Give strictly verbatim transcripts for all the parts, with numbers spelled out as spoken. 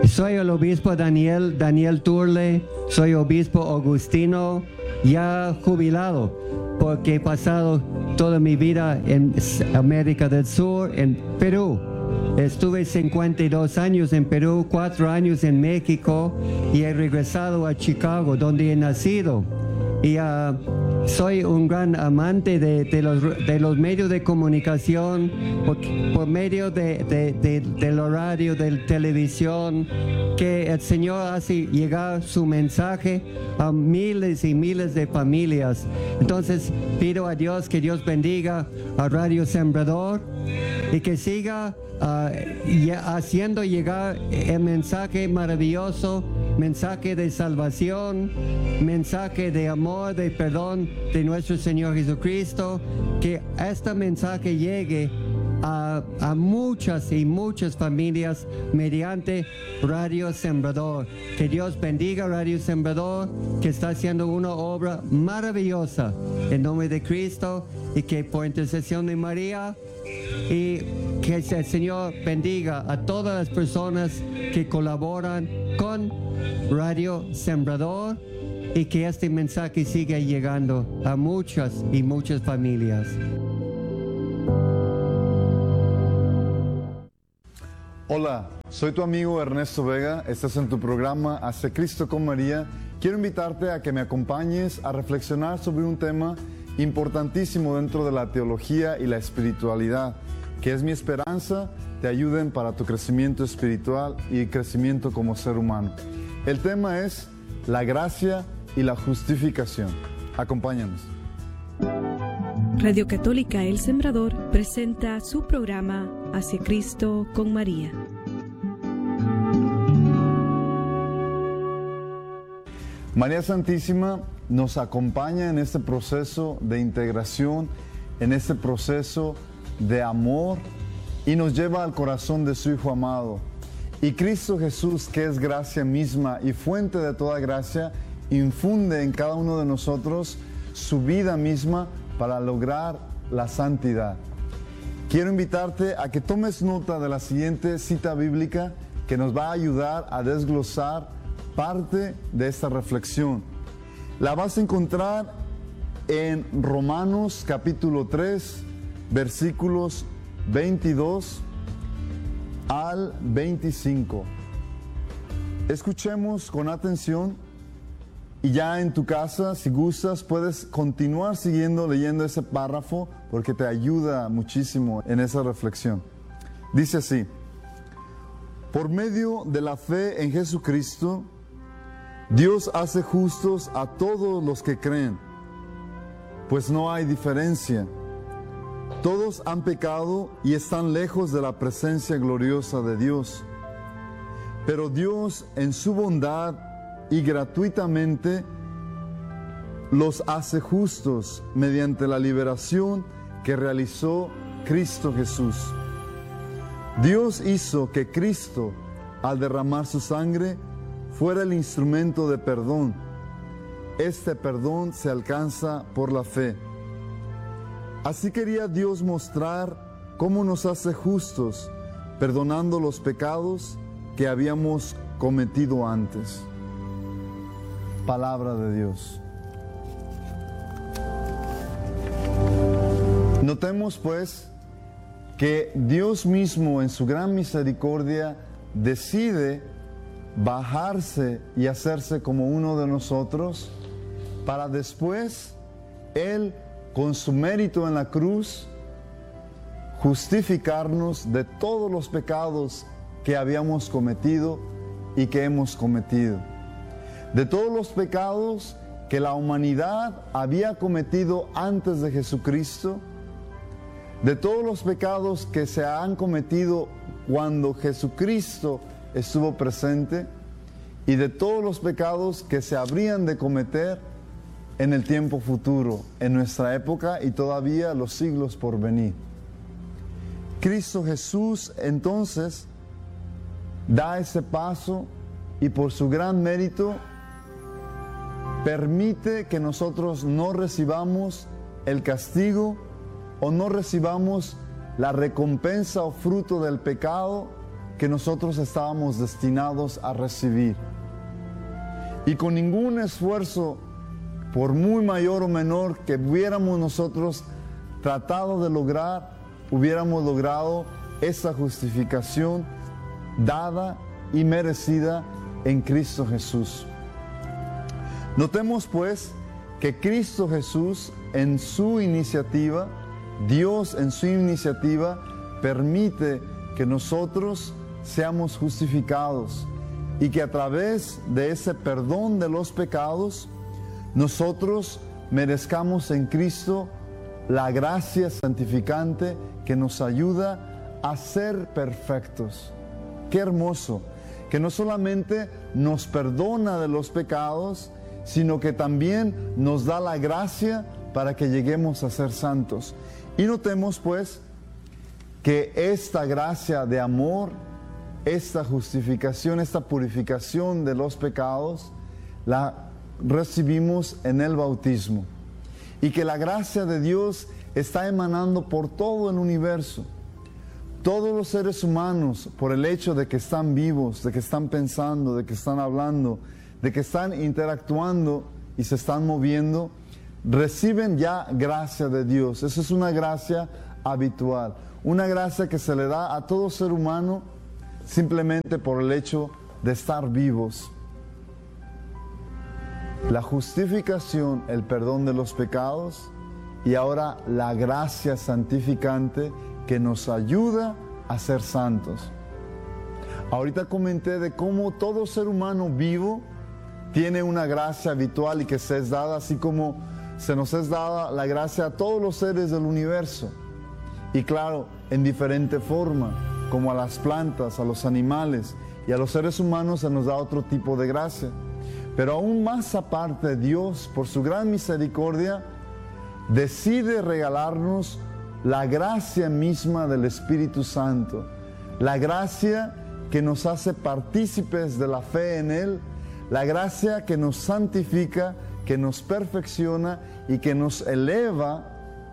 Soy el obispo Daniel, Daniel Turle, soy obispo Augustino, ya jubilado, porque he pasado toda mi vida en América del Sur, en Perú. Estuve cincuenta y dos años en Perú, cuatro años en México y he regresado a Chicago, donde he nacido. Y uh, soy un gran amante de, de, los, de los medios de comunicación, por, por medio de, de, de, del radio, de la televisión, que el Señor hace llegar su mensaje a miles y miles de familias. Entonces pido a Dios que Dios bendiga a Radio Sembrador y que siga uh, haciendo llegar el mensaje maravilloso, mensaje de salvación, mensaje de amor, de perdón de nuestro Señor Jesucristo, que este mensaje llegue a, a muchas y muchas familias mediante Radio Sembrador. Que Dios bendiga Radio Sembrador, que está haciendo una obra maravillosa en nombre de Cristo, y que por intercesión de María, y que el Señor bendiga a todas las personas que colaboran con Radio Sembrador, y que este mensaje siga llegando a muchas y muchas familias. Hola, soy tu amigo Ernesto Vega, estás en tu programa Hacia Cristo con María. Quiero invitarte a que me acompañes a reflexionar sobre un tema importantísimo dentro de la teología y la espiritualidad, que es mi esperanza, te ayuden para tu crecimiento espiritual y crecimiento como ser humano. El tema es la gracia y la justificación. Acompáñanos. Radio Católica El Sembrador presenta su programa Hacia Cristo con María. María Santísima nos acompaña en este proceso de integración, en este proceso de amor, y nos lleva al corazón de su Hijo amado. Y Cristo Jesús, que es gracia misma y fuente de toda gracia, infunde en cada uno de nosotros su vida misma para lograr la santidad. Quiero invitarte a que tomes nota de la siguiente cita bíblica que nos va a ayudar a desglosar parte de esta reflexión. La vas a encontrar en Romanos capítulo tres, versículos veintidós al veinticinco. Escuchemos con atención, y ya en tu casa, si gustas, puedes continuar siguiendo leyendo ese párrafo porque te ayuda muchísimo en esa reflexión. Dice así: por medio de la fe en Jesucristo, Dios hace justos a todos los que creen, pues no hay diferencia. Todos han pecado y están lejos de la presencia gloriosa de Dios. Pero Dios, en su bondad y gratuitamente, los hace justos mediante la liberación que realizó Cristo Jesús. Dios hizo que Cristo, al derramar su sangre, fuera el instrumento de perdón. Este perdón se alcanza por la fe. Así quería Dios mostrar cómo nos hace justos, perdonando los pecados que habíamos cometido antes. Palabra de Dios. Notemos pues que Dios mismo en su gran misericordia decide bajarse y hacerse como uno de nosotros, para después Él, con su mérito en la cruz, justificarnos de todos los pecados que habíamos cometido y que hemos cometido. De todos los pecados que la humanidad había cometido antes de Jesucristo, de todos los pecados que se han cometido cuando Jesucristo estuvo presente, y de todos los pecados que se habrían de cometer en el tiempo futuro, en nuestra época y todavía los siglos por venir. Cristo Jesús entonces da ese paso y por su gran mérito permite que nosotros no recibamos el castigo o no recibamos la recompensa o fruto del pecado que nosotros estábamos destinados a recibir. Y con ningún esfuerzo, por muy mayor o menor que hubiéramos nosotros tratado de lograr, hubiéramos logrado esa justificación dada y merecida en Cristo Jesús. Notemos pues que Cristo Jesús en su iniciativa, Dios en su iniciativa, permite que nosotros seamos justificados y que a través de ese perdón de los pecados, nosotros merezcamos en Cristo la gracia santificante que nos ayuda a ser perfectos. Qué hermoso, que no solamente nos perdona de los pecados, sino que también nos da la gracia para que lleguemos a ser santos. Y notemos pues que esta gracia de amor, esta justificación, esta purificación de los pecados, la recibimos en el bautismo. Y que la gracia de Dios está emanando por todo el universo. Todos los seres humanos, por el hecho de que están vivos, de que están pensando, de que están hablando, de que están interactuando y se están moviendo, reciben ya gracia de Dios. Esa es una gracia habitual, una gracia que se le da a todo ser humano simplemente por el hecho de estar vivos. La justificación, el perdón de los pecados, y ahora la gracia santificante que nos ayuda a ser santos. Ahorita comenté de cómo todo ser humano vivo tiene una gracia habitual y que se es dada, así como se nos es dada la gracia a todos los seres del universo. Y claro, en diferente forma, como a las plantas, a los animales, y a los seres humanos se nos da otro tipo de gracia. Pero aún más aparte, Dios, por su gran misericordia, decide regalarnos la gracia misma del Espíritu Santo, la gracia que nos hace partícipes de la fe en Él, la gracia que nos santifica, que nos perfecciona y que nos eleva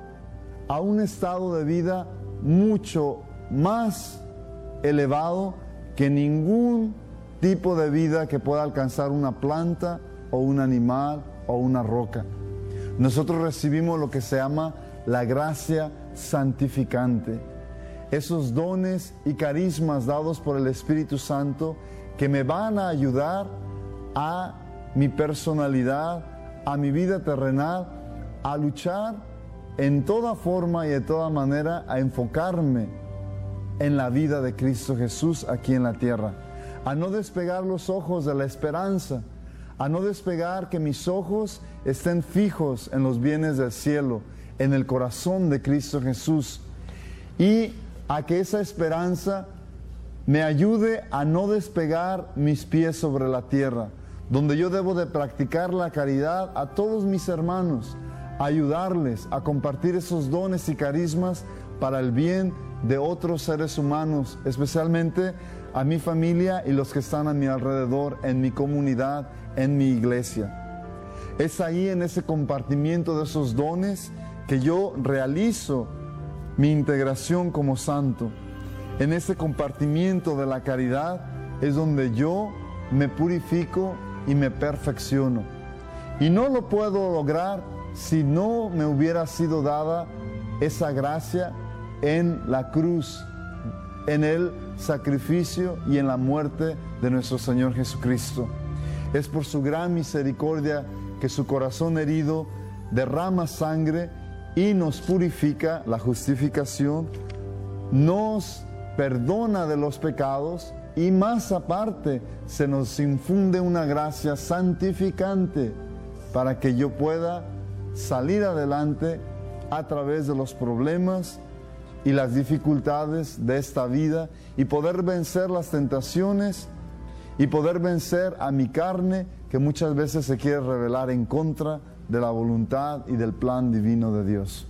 a un estado de vida mucho más elevado que ningún tipo de vida que pueda alcanzar una planta o un animal o una roca. Nosotros recibimos lo que se llama la gracia santificante, esos dones y carismas dados por el Espíritu Santo que me van a ayudar a mi personalidad, a mi vida terrenal, a luchar en toda forma y de toda manera, a enfocarme en la vida de Cristo Jesús aquí en la tierra, a no despegar los ojos de la esperanza, a no despegar que mis ojos estén fijos en los bienes del cielo, en el corazón de Cristo Jesús, y a que esa esperanza me ayude a no despegar mis pies sobre la tierra, donde yo debo de practicar la caridad a todos mis hermanos, ayudarles a compartir esos dones y carismas para el bien de otros seres humanos, especialmente a mi familia y los que están a mi alrededor, en mi comunidad, en mi iglesia. Es ahí, en ese compartimiento de esos dones, que yo realizo mi integración como santo. En ese compartimiento de la caridad es donde yo me purifico y me perfecciono. Y no lo puedo lograr si no me hubiera sido dada esa gracia en la cruz, en el sacrificio y en la muerte de nuestro Señor Jesucristo. Es por su gran misericordia que su corazón herido derrama sangre y nos purifica, la justificación, nos perdona de los pecados y más aparte se nos infunde una gracia santificante para que yo pueda salir adelante a través de los problemas y las dificultades de esta vida y poder vencer las tentaciones y poder vencer a mi carne que muchas veces se quiere rebelar en contra de la voluntad y del plan divino de Dios.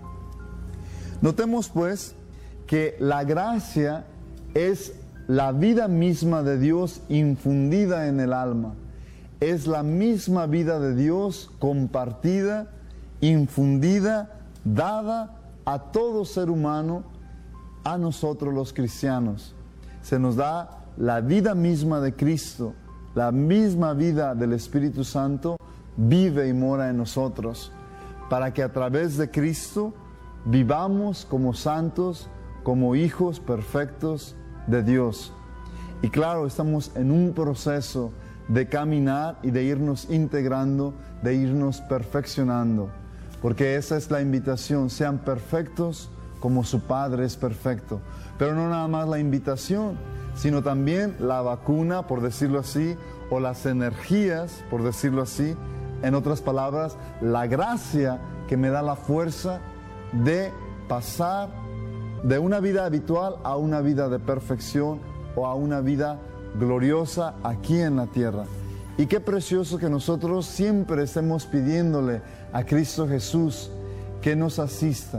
Notemos pues que la gracia es la vida misma de Dios infundida en el alma. Es la misma vida de Dios compartida, infundida, dada a todo ser humano, a nosotros los cristianos. se nos da la vida misma de Cristo, la misma vida del Espíritu Santo vive y mora en nosotros, para que a través de Cristo vivamos como santos, como hijos perfectos de Dios. Y claro, estamos en un proceso de caminar y de irnos integrando, de irnos perfeccionando, porque esa es la invitación: sean perfectos como su Padre es perfecto. Pero no nada más la invitación, sino también la vacuna, por decirlo así, o las energías, por decirlo así, en otras palabras, la gracia que me da la fuerza de pasar de una vida habitual a una vida de perfección o a una vida gloriosa aquí en la tierra. Y qué precioso que nosotros siempre estemos pidiéndole a Cristo Jesús que nos asista,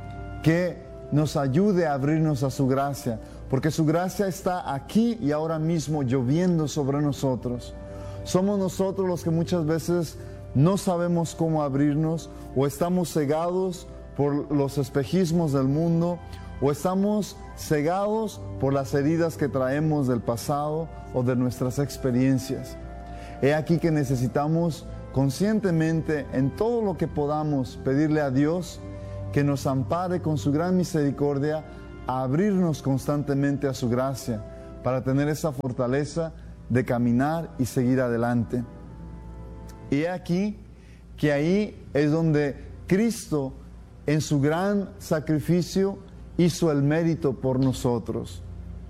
que nos ayude a abrirnos a su gracia, porque su gracia está aquí y ahora mismo lloviendo sobre nosotros. Somos nosotros los que muchas veces no sabemos cómo abrirnos, o estamos cegados por los espejismos del mundo, o estamos cegados por las heridas que traemos del pasado o de nuestras experiencias. He aquí que necesitamos conscientemente, en todo lo que podamos, pedirle a Dios que nos ampare con su gran misericordia, a abrirnos constantemente a su gracia, para tener esa fortaleza de caminar y seguir adelante. Y he aquí que ahí es donde Cristo, en su gran sacrificio, hizo el mérito por nosotros: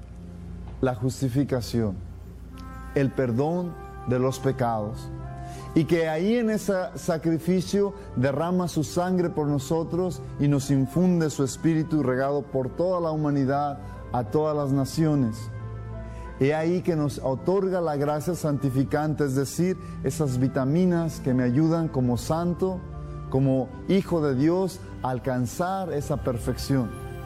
la justificación, el perdón de los pecados. Y que ahí en ese sacrificio derrama su sangre por nosotros y nos infunde su espíritu regado por toda la humanidad, a todas las naciones. He ahí que nos otorga la gracia santificante, es decir, esas vitaminas que me ayudan como santo, como hijo de Dios, a alcanzar esa perfección.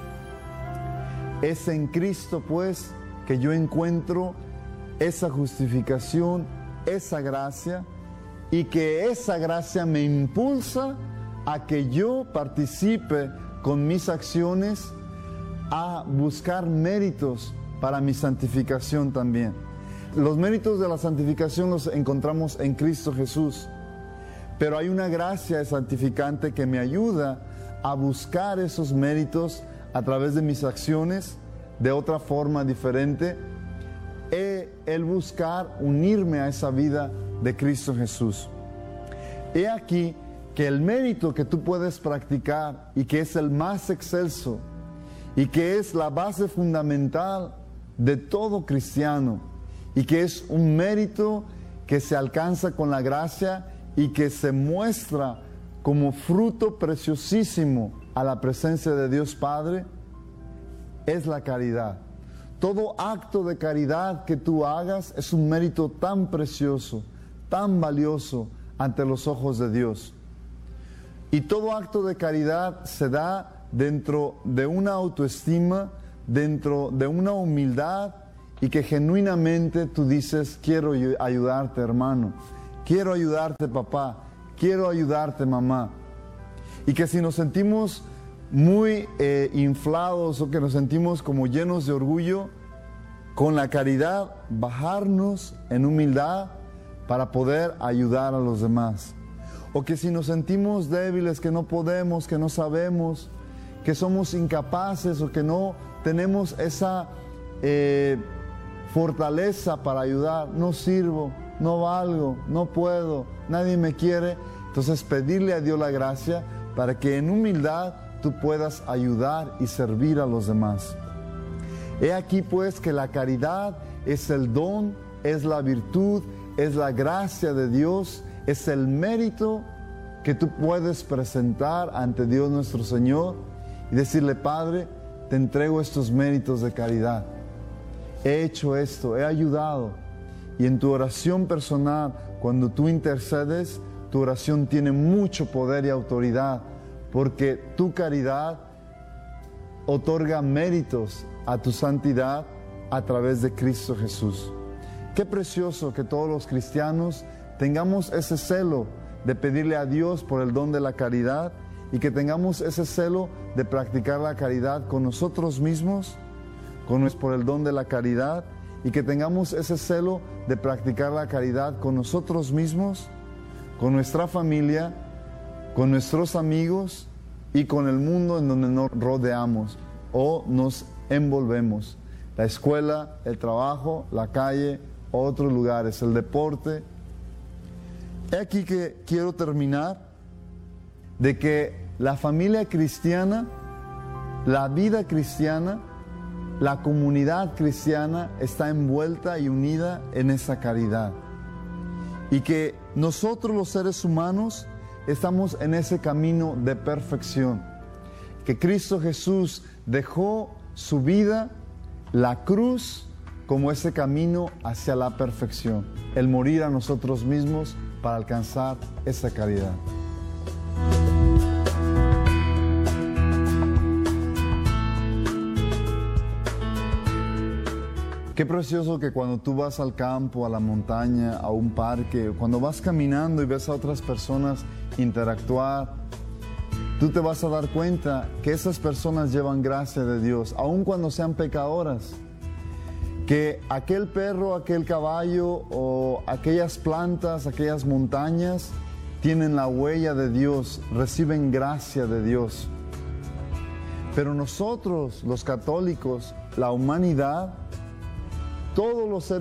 Es en Cristo, pues, que yo encuentro esa justificación, esa gracia, y que esa gracia me impulsa a que yo participe con mis acciones a buscar méritos para mi santificación también. Los méritos de la santificación los encontramos en Cristo Jesús, pero hay una gracia santificante que me ayuda a buscar esos méritos a través de mis acciones de otra forma diferente, el buscar unirme a esa vida de Cristo Jesús. He aquí que el mérito que tú puedes practicar, y que es el más excelso y que es la base fundamental de todo cristiano, y que es un mérito que se alcanza con la gracia y que se muestra como fruto preciosísimo a la presencia de Dios Padre, es la caridad. Todo acto de caridad que tú hagas es un mérito tan precioso, tan valioso ante los ojos de Dios. Y todo acto de caridad se da dentro de una autoestima, dentro de una humildad, y que genuinamente tú dices: quiero ayudarte, hermano, quiero ayudarte, papá, quiero ayudarte, mamá. Y que si nos sentimos muy eh, inflados, o que nos sentimos como llenos de orgullo, con la caridad bajarnos en humildad para poder ayudar a los demás. O que si nos sentimos débiles, que no podemos, que no sabemos, que somos incapaces, o que no tenemos esa eh, fortaleza para ayudar, no sirvo, no valgo, no puedo, nadie me quiere, entonces pedirle a Dios la gracia para que en humildad tú puedas ayudar y servir a los demás. He aquí pues que la caridad es el don, es la virtud, es la gracia de Dios, es el mérito que tú puedes presentar ante Dios nuestro Señor y decirle: Padre, te entrego estos méritos de caridad. He hecho esto, he ayudado. Y en tu oración personal, cuando tú intercedes, tu oración tiene mucho poder y autoridad, porque tu caridad otorga méritos a tu santidad a través de Cristo Jesús. Qué precioso que todos los cristianos tengamos ese celo de pedirle a Dios por el don de la caridad, y que tengamos ese celo de practicar la caridad con nosotros mismos, con, por el don de la caridad, y que tengamos ese celo de practicar la caridad con nosotros mismos, con nuestra familia, con nuestros amigos y con el mundo en donde nos rodeamos o nos envolvemos. La escuela, el trabajo, la calle, otros lugares, el deporte. He aquí que quiero terminar de que la familia cristiana, la vida cristiana, la comunidad cristiana está envuelta y unida en esa caridad. Y que nosotros los seres humanos estamos en ese camino de perfección. Que Cristo Jesús dejó su vida, la cruz, como ese camino hacia la perfección. El morir a nosotros mismos para alcanzar esa caridad. Qué precioso que cuando tú vas al campo, a la montaña, a un parque, cuando vas caminando y ves a otras personas interactuar, tú te vas a dar cuenta que esas personas llevan gracia de Dios, aun cuando sean pecadoras. Que aquel perro, aquel caballo o aquellas plantas, aquellas montañas tienen la huella de Dios, reciben gracia de Dios. Pero nosotros, los católicos, la humanidad, todos los seres